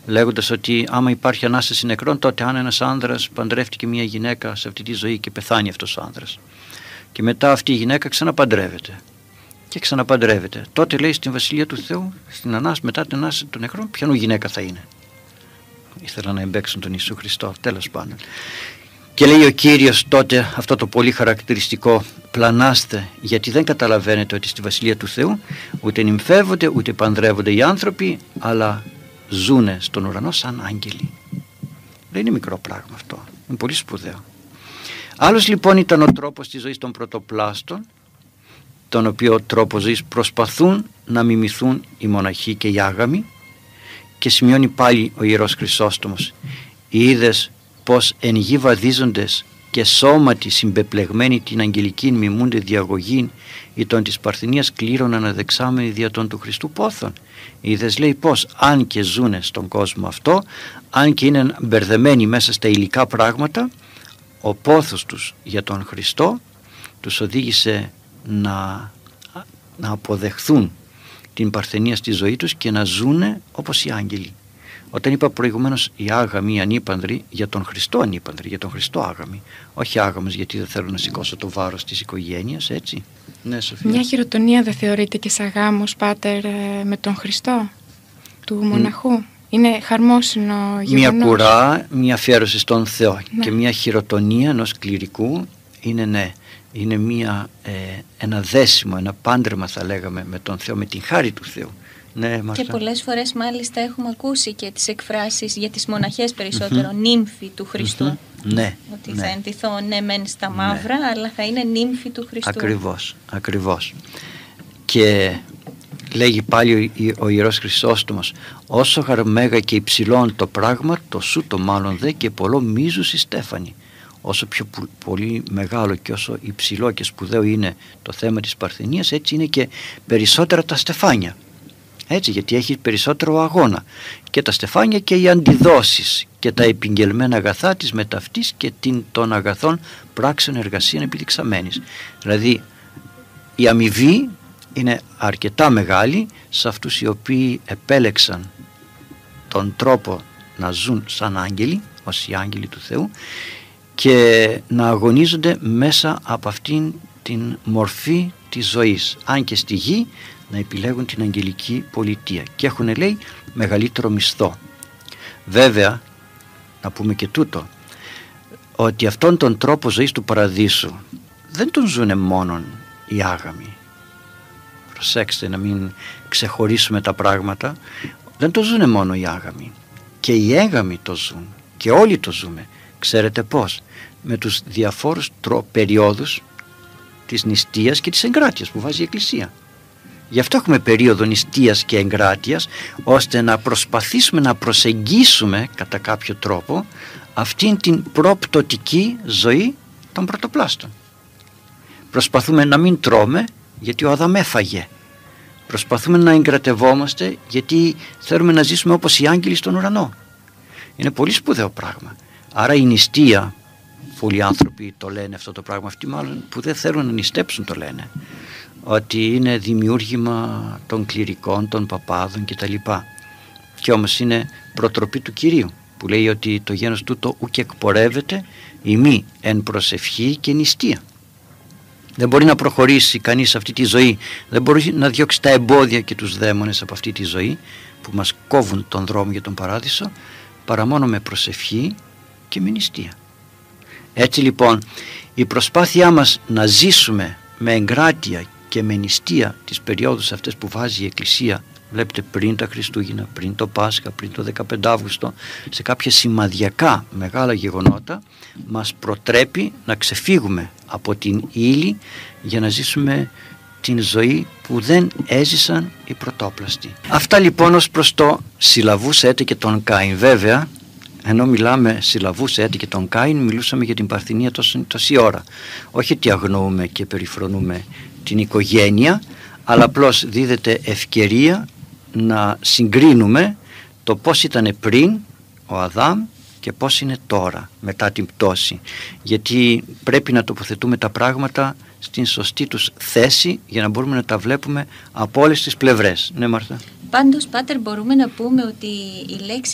λέγοντας ότι άμα υπάρχει Ανάσταση νεκρών, τότε αν ένας άνδρας παντρεύτηκε μια γυναίκα σε αυτή τη ζωή και πεθάνει αυτός ο άνδρας και μετά αυτή η γυναίκα ξαναπαντρεύεται και ξαναπαντρεύεται, τότε λέει στην Βασιλεία του Θεού, μετά την Ανάσταση των νεκρών, ποιανού γυναίκα θα είναι? Ήθελαν να εμπαίξουν τον Ιησού Χριστό, τέλος πάντων. Και λέει ο Κύριος τότε αυτό το πολύ χαρακτηριστικό: πλανάστε, γιατί δεν καταλαβαίνετε ότι στη Βασιλεία του Θεού ούτε νυμφεύονται ούτε παντρεύονται οι άνθρωποι, αλλά ζούνε στον ουρανό σαν άγγελοι. Δεν είναι μικρό πράγμα αυτό, είναι πολύ σπουδαίο. Άλλος λοιπόν ήταν ο τρόπος της ζωής των πρωτοπλάστων, τον οποίο τρόπο ζωής προσπαθούν να μιμηθούν οι μοναχοί και οι άγαμοι, και σημειώνει πάλι ο Ιερός Χρυσόστομος: είδες πως εν γη βαδίζοντες και σώματι συμπεπλεγμένοι την αγγελική μιμούνται διαγωγήν, ή των της Παρθενίας κλήρων αναδεξάμενοι δια των του Χριστού πόθων. Είδες, λέει, πως αν και ζουνε στον κόσμο αυτό, αν και είναι μπερδεμένοι μέσα στα υλικά πράγματα, ο πόθος τους για τον Χριστό τους οδήγησε να αποδεχθούν την παρθενία στη ζωή τους και να ζουνε όπως οι άγγελοι. Όταν είπα προηγουμένως οι άγαμοι, οι ανήπανδροι, για τον Χριστό ανήπανδροι, για τον Χριστό άγαμοι, όχι άγαμες γιατί δεν θέλω να σηκώσω το βάρος της οικογένειας, έτσι. Ναι, Σοφία. Μια χειροτονία δεν θεωρείται και σαν γάμος, Πάτερ, με τον Χριστό του μοναχού? Είναι χαρμόσυνο γεγονός. Μια κουρά, μια αφιέρωση στον Θεό, και μια χειροτονία ενός κληρικού είναι ένα δέσιμο, ένα πάντρεμα θα λέγαμε με τον Θεό, με την χάρη του Θεού. Ναι, και πολλές φορές μάλιστα έχουμε ακούσει και τις εκφράσεις για τις μοναχές περισσότερο, νύμφη του Χριστού. Ναι, ότι θα εντυθώ μεν στα μαύρα, αλλά θα είναι νύμφη του Χριστού. Ακριβώς. Και λέγει πάλι ο Ιερός Χρυσόστομος: όσο χαρμέγα και υψηλόν το πράγμα, το σου το μάλλον δε και πολλό μίζους η στέφανη. Όσο πιο πολύ μεγάλο και όσο υψηλό και σπουδαίο είναι το θέμα της παρθενίας, έτσι είναι και περισσότερα τα στεφάνια. Έτσι, γιατί έχει περισσότερο αγώνα και τα στεφάνια και οι αντιδόσεις και τα επιγγελμένα αγαθά της μεταυτής και των αγαθών πράξεων εργασίαν επιδειξαμένης. Δηλαδή η αμοιβή είναι αρκετά μεγάλη σε αυτούς οι οποίοι επέλεξαν τον τρόπο να ζουν σαν άγγελοι, ως οι άγγελοι του Θεού, και να αγωνίζονται μέσα από αυτήν την μορφή της ζωής, αν και στη γη να επιλέγουν την αγγελική πολιτεία, και έχουν, λέει, μεγαλύτερο μισθό. Βέβαια, να πούμε και τούτο, ότι αυτόν τον τρόπο ζωής του παραδείσου δεν τον ζουνε μόνον οι άγαμοι. Προσέξτε να μην ξεχωρίσουμε τα πράγματα. Δεν το ζουνε μόνο οι άγαμοι, και οι έγαμοι το ζουν, και όλοι το ζούμε. Ξέρετε πώς? Με τους διαφόρους περιόδους της νηστείας και της εγκράτειας που βάζει η Εκκλησία. Γι' αυτό έχουμε περίοδο νηστείας και εγκράτειας, ώστε να προσπαθήσουμε να προσεγγίσουμε κατά κάποιο τρόπο αυτήν την προπτωτική ζωή των πρωτοπλάστων. Προσπαθούμε να μην τρώμε, γιατί ο Αδάμ έφαγε. Προσπαθούμε να εγκρατευόμαστε, γιατί θέλουμε να ζήσουμε όπως οι άγγελοι στον ουρανό. Είναι πολύ σπουδαίο πράγμα. Άρα η νηστεία, πολλοί άνθρωποι το λένε αυτό το πράγμα, αυτοί μάλλον που δεν θέλουν να νηστέψουν το λένε, ότι είναι δημιούργημα των κληρικών, των παπάδων κτλ. Και όμως είναι προτροπή του Κυρίου, που λέει ότι το γένος τούτο ουκ εκπορεύεται ημί εν προσευχή και νηστεία. Δεν μπορεί να προχωρήσει κανείς αυτή τη ζωή, δεν μπορεί να διώξει τα εμπόδια και τους δαίμονες από αυτή τη ζωή που μας κόβουν τον δρόμο για τον παράδεισο, παρά μόνο με προσευχή και με νηστεία. Έτσι λοιπόν η προσπάθειά μας να ζήσουμε με εγκράτεια και με νηστεία τις περιόδους αυτές που βάζει η Εκκλησία, βλέπετε, πριν τα Χριστούγεννα, πριν το Πάσχα, πριν το 15 Αύγουστο, σε κάποια σημαδιακά μεγάλα γεγονότα, μας προτρέπει να ξεφύγουμε από την ύλη για να ζήσουμε την ζωή που δεν έζησαν οι πρωτόπλαστοι. Αυτά λοιπόν ως προς το συλλαβούς έτε και τον Κάιν. Βέβαια, ενώ μιλάμε συλλαβούς έτη και τον Κάιν, μιλούσαμε για την παρθενία τόση ώρα. Όχι ότι αγνοούμε και περιφρονούμε την οικογένεια, αλλά απλώς δίδεται ευκαιρία να συγκρίνουμε το πώς ήταν πριν ο Αδάμ και πώς είναι τώρα μετά την πτώση, γιατί πρέπει να τοποθετούμε τα πράγματα στην σωστή τους θέση για να μπορούμε να τα βλέπουμε από όλες τις πλευρές. Ναι, Μάρθα? Πάντως, Πάτερ, μπορούμε να πούμε ότι η λέξη